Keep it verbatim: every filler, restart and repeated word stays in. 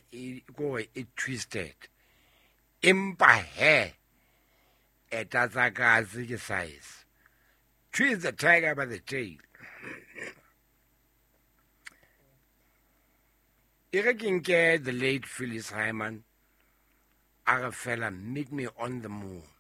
e go e twisted empa he etatsa katse ke size. Twist the tiger by the tail. E re ke nke the late Phyllis Hyman a re fela Meet Me on the Moon.